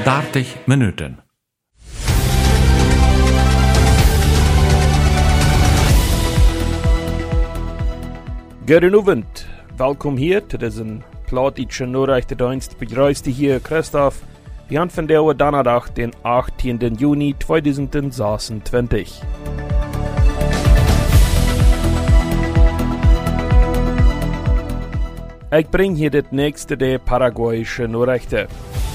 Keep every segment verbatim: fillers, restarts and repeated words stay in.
dertig minuten. Goedenavond, welkom hier te deze plaatje Nachrichtendienst. Begrüßt hier Christoph. Wir haben von der Donnerstag, den achttienden Juni zweitausendzweiundzwanzig. Ich bring hier das nächste der paraguayische Nachrichten.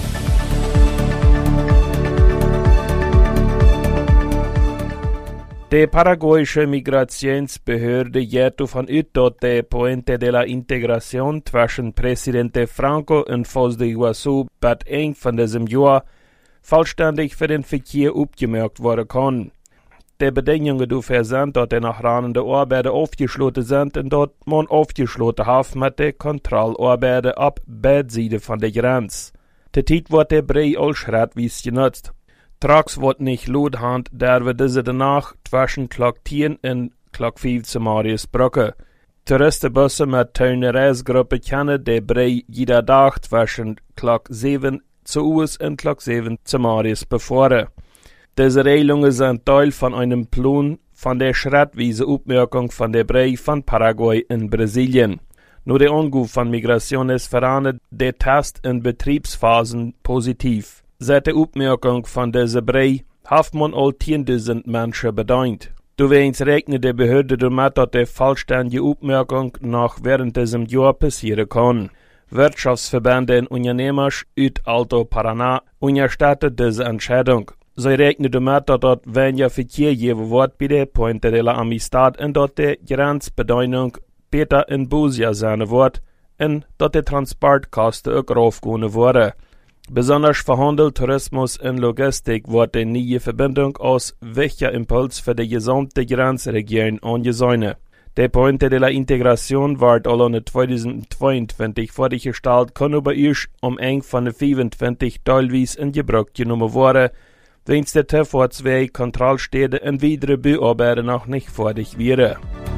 Die paraguayische Migrationsbehörde geht davon aus, dass der Puente de la Integración zwischen Präsident Franco und Foz de Iguazú bei eng von diesem Jahr vollständig für den Verkehr abgemerkt werden kann. Die Bedingungen dafür sind, dass die nachranende Arbeiten aufgeschlossen sind und dass man aufgeschlossen hat mit den Kontrollarbeiten ab beiden Seiten von der Grenze. Die Zeit wird der Brei als schrittweise genutzt. Traks wird nicht Lothand, der wir diese danach zwischen Klock zehn und Klock fünf zu Mariusbrücke. Touristenbussen mit einer Reisgruppe kennen die Brei jeder Tag zwischen Klock sieben zu Uus und Klock sieben zu Marius befahren. Diese Regelungen sind Teil von einem Plan von der schrittweise Aufmerkung von der Brei von Paraguay in Brasilien. Nur der Anruf von Migration ist verandert, der Test in Betriebsphasen positiv. Seit der Aufmerkung von dieser Brei hat man all zehntausend Menschen bedient. Doweens rechnet die Behörde damit, dass die vollständige Aufmerkung noch während diesem Jahr passieren kann. Wirtschaftsverbände und Unternehmer aus Alto Paraná unterstützen diese Entscheidung. Sie rechnen damit, dass dort weniger Verkehr geben wird bei der Puente de la Amistad und dass die Grenzbedienung später in Busia sein wird und dass die Transportkosten auch raufgehen werden. Besonders für Handel, Tourismus und Logistik wird die neue Verbindung als wichtiger Impuls für die gesamte Grenzregion angesehen. Der Puente de la Integración wird alleine zweitausendzweiundzwanzig fertiggestellt, kann aber erst um eng von den fünfundzwanzig teilweise in Gebrauch genommen werden, wenn der T V zwei Kontrollstädte und weitere Bauarbeiten noch nicht fertig wären.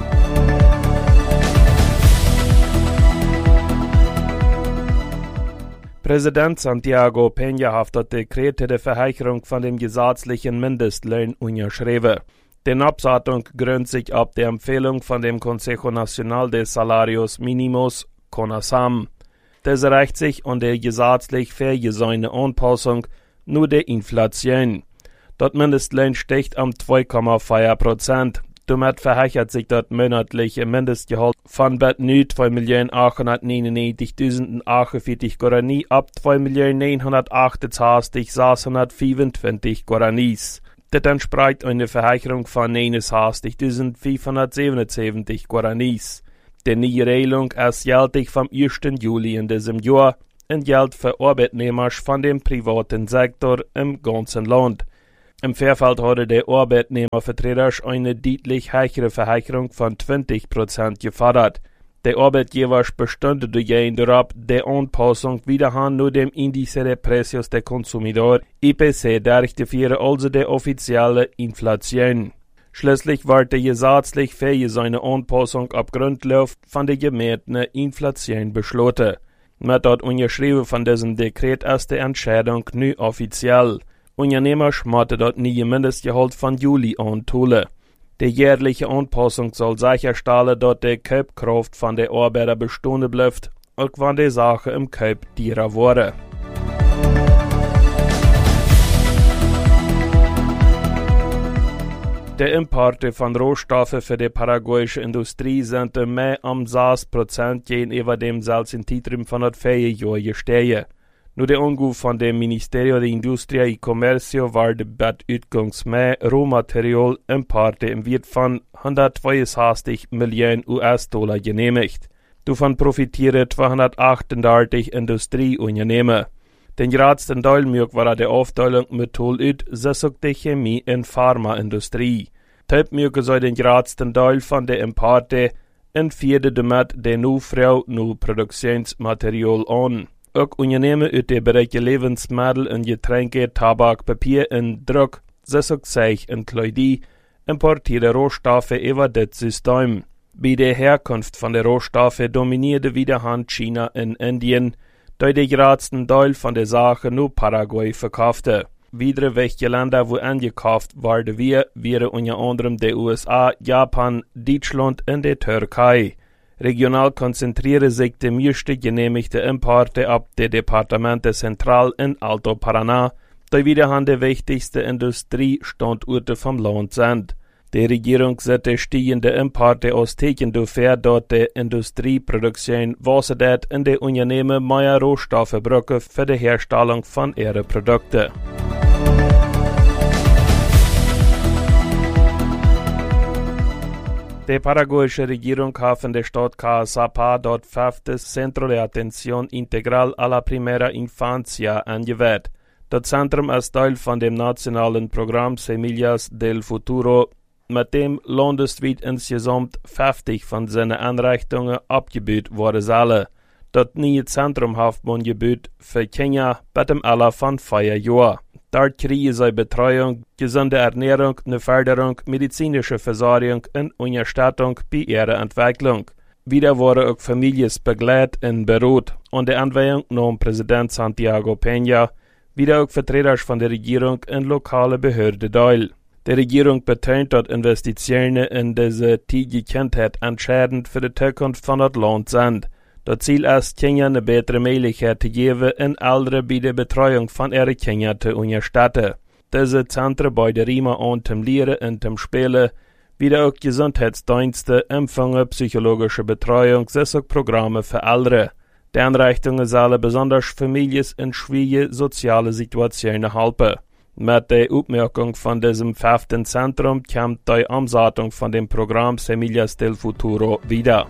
Präsident Santiago Peña hat das Dekret der Verheicherung von dem gesetzlichen Mindestlohn unterschrieben. Die Absattung gründet sich auf der Empfehlung von dem Consejo Nacional de Salarios Mínimos, CONASAM. Das reicht sich an der gesetzlich vorgesehene Anpassung nur der Inflation. Das Mindestlohn sticht um zwei Komma vier Prozent. Damit verheichert sich das monatliche Mindestgehalt von bet nu zwei Millionen achthundertneunundneunzigtausendachundvierzig Guaraní ab zwei Millionen neunhundertachtundsechzigtausendsechshundertfünfundzwanzig Guaraníes. Das entspricht einer Verheicherung von neunundsechzigtausendfünfhundertsiebenundsiebzig Guaraníes. Die neue Regelung ist gültig vom ersten Juli in diesem Jahr und gilt für Arbeitnehmer von dem privaten Sektor im ganzen Land. Im Vorfeld hatte der Arbeitnehmervertreter eine deutlich höhere Verheicherung von zwanzig Prozent gefordert. Der Arbeitgeber bestünde dagegen darauf, die Anpassung wiederhin nur dem Índice de Precios del Consumidor I P C durchzuführen, also der offizielle Inflation. Schließlich wird die gesetzlich vorgesehene Anpassung auf Grundlauf von der gemähten Inflation beschlossen. Mit der Unterschrift von diesem Dekret ist die Entscheidung nun offiziell. Unternehmer schmatte dort nie Mindestgehalt von Juli an tolle. Die jährliche Anpassung soll sicherstellen, dass die Kaufkraft von der Arbeiter bestehen bleibt, auch wenn die Sache im Kauf teurer wurde. Die Importe von Rohstoffen für die paraguayische Industrie sind mehr um sechs Prozent gegenüber dem selben Zeitraum von das vier Jahren gestiegen. Nur der Anruf von dem Ministerio de Industria y Comercio war bei Utgangsmäh Rohmaterial Importe im Wert von hundertzweiundsechzig Millionen U S-Dollar genehmigt. Davon profitieren zweihundertachtundachtzig Industrieunternehmen. Den größten Teil war der Aufteilung Metall ut, das auch die Chemie- und Pharmaindustrie. Typmürke soll den größten Teil von der Importe und vierte damit der Nufrau nu Produktionsmaterial an. Ook Unternehmen uit de bereiken Lebensmittel en Getränke, Tabak, Papier en Druck, zoals ook Zeug en Kleidie, importieren Rohstoffe über das System. Bei der Herkunft von der Rohstoffe dominierte wiederum China und Indien. da die grootsten Teil von der Sache nur Paraguay verkaufte. Weitere wichtige Länder, wo angekauft worden wir, wären unter anderem die U S A, Japan, Deutschland und die Türkei. Regional konzentrieren sich die meisten genehmigte Importe ab die Departamente Central in Alto Paraná, die wiederum die wichtigsten Industriestandorte vom Land sind. Die Regierung sieht die steigende Importe aus Teken dafür, dass die Industrieproduktion wasserdet in die Unternehmen mehr Rohstoffe brauchen für die Herstellung von ihren Produkten. Die paraguayische Regierung hat in der Stadt Caazapá dort fünftes Centro de Atención Integral a la Primera Infancia angewählt. Das Zentrum ist Teil von dem nationalen Programm Semillas del Futuro, mit dem landesweit insgesamt fünfzig von seinen Einrichtungen abgebaut worden sollen. Das neue Zentrum hat man gebaut für Kinder bei dem Alter von vier Jahren. Dort kriegen sie Betreuung, gesunde Ernährung, eine Förderung, medizinische Versorgung und Unterstützung bei ihrer Entwicklung. Wieder wurden auch Familien begleitet und berät. Und die Anweisung nahm Präsident Santiago Peña, wieder auch Vertreter von der Regierung und lokale Behörden teil. Die Regierung betont, dass Investitionen in diese tätige Kindheit entscheidend für die Zukunft von das Land sind. Das Ziel ist, Kindern eine bessere Möglichkeit zu geben, und Ältere bei der Betreuung von ihren Kindern zu unterstützen. Diese Zentren bieten Riemen an zum Lehren und zum Spielen, wieder auch Gesundheitsdienste, Empfangen, psychologische Betreuung, sowie Programme für Ältere. Die Einrichtungen sollen besonders Familien in schwierigen sozialen Situationen helfen. Mit der Aufmerkung von diesem fünften Zentrum kommt die Umsetzung von dem Programm Semillas del Futuro wieder.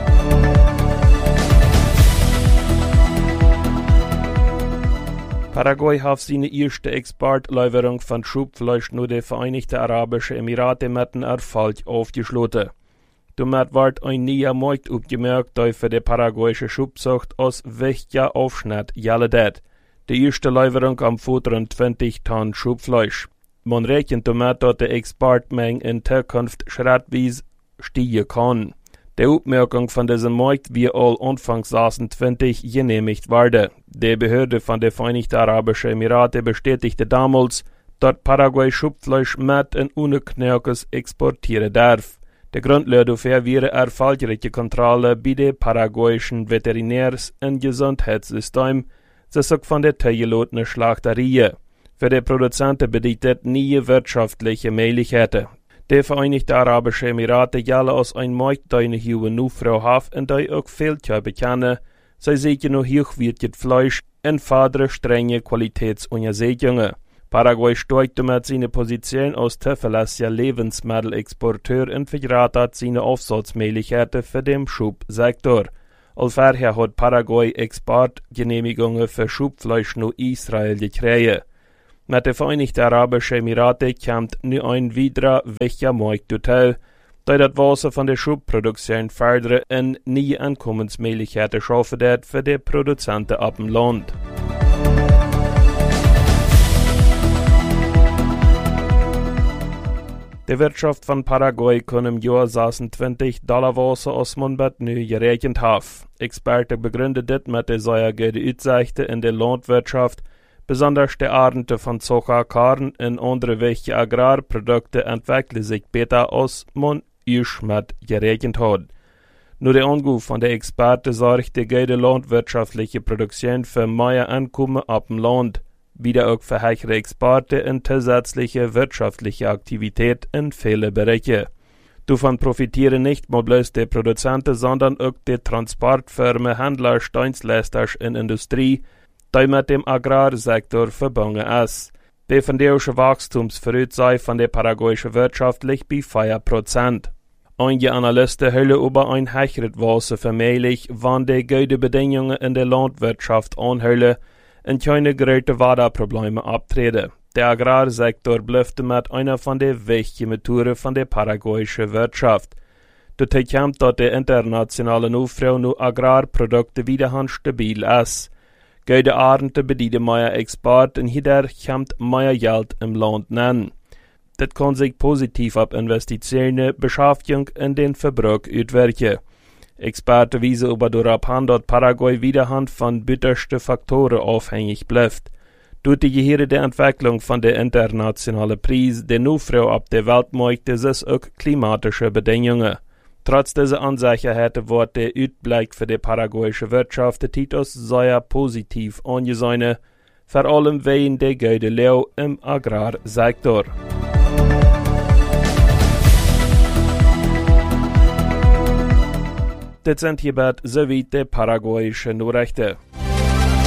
Paraguay hat seine erste Exportlieferung von Schubfleisch nur die Vereinigten Arabischen Emirate mit einem Erfolg aufgeschlossen. Damit wird ein neuer Markt aufgemerkt, der für die paraguayische Schubzucht als wichtiger Aufschnitt gelten. Die erste Lieferung am vierundzwanzig Tonnen Schubfleisch. Man rechnet damit, dass die Exportmenge in Zukunft schrittweise steigen kann. Die Aufmerkung von diesem Markt wird all Anfang sechsundzwanzig genehmigt werden. Die Behörde von den Vereinigten Arabischen Emirate bestätigte damals, dass Paraguay Schubfleisch mit und ohne Knirkes exportieren darf. Der Grund dafür wäre erfolgreiche Kontrolle bei den paraguayischen Veterinärs- und Gesundheitssystem, das auch von der teilgelotenen Schlachterie. Für die Produzenten bedeutet neue wirtschaftliche Möglichkeiten. Die Vereinigten Arabischen Emirate gelten als ein Markt, der eine hohe Nachfrage hat und der auch viel zu bekennen. Sie sichern noch hochwertiges Fleisch und fördern strenge Qualitätsuntersuchungen. Paraguay steigt damit seine Position als zuverlässiger Lebensmittelexporteur und vergrößert seine Aufsatzmöglichkeiten für den Schubsektor. Allvorher hat Paraguay Exportgenehmigungen für Schubfleisch nach Israel gekriegt. Mit den Vereinigten Arabischen Emiraten kommt nur ein weiterer wichtiger Markt dazu, der das Wasser von der Schubproduktion fördern und neue Einkommensmöglichkeiten schaffen wird für die Produzenten auf dem Land. Die Wirtschaft von Paraguay kann im Jahr sechsundzwanzig Dollar Wasser aus man mit neu gerechnet haben. Experten begründen das mit der sehr guten Aussichten in der Landwirtschaft, besonders die Ernte von Zucker, Korn und andere wichtige Agrarprodukte entwickeln sich besser, als man erst mit gerechnet hat. Nur der Anruf von der Experten sorgt die gute landwirtschaftliche Produktion für mehr Einkommen auf dem Land, wieder auch für höhere Exporte und zusätzliche wirtschaftliche Aktivität in vielen Bereichen. Davon profitieren nicht nur bloß die Produzenten, sondern auch die Transportfirmen, Händler, Dienstleister in Industrie, die mit dem Agrarsektor verbunden ist. Die öffentliche Wachstumsvoraussicht von der paraguayischen Wirtschaft liegt bei vier Prozent. Einige Analysten halten über ein höheres Wasser für möglich, wenn die guten Bedingungen in der Landwirtschaft anhalten und keine großen Wasserprobleme abtreten. Der Agrarsektor bleibt damit einer von den wichtigen Motoren von der paraguayischen Wirtschaft. Dazu kommt, dass die internationale Nachfrage nach Agrarprodukten wiederum stabil ist. Gute Ernte bedeuten mehr Export und hier kommt mehr Geld im Land nennen. Das kann sich positiv auf Investitionen, Beschäftigung und den Verbrauch auswirken. Experten wiesen aber darauf an, dass Paraguay wiederhand von bittersten Faktoren abhängig bleibt. Durch die gehörige Entwicklung von der internationalen Preis, der Nufrau ab der Weltmarkt, ist auch klimatische Bedingungen. Trotz dieser Unsicherheit wird der Ausblick für die paraguayische Wirtschaft der Titus sehr positiv angesehen, vor allem wegen der guten Leu im Agrarsektor. Das sind hierbei soweit die paraguayischen Nachrichten.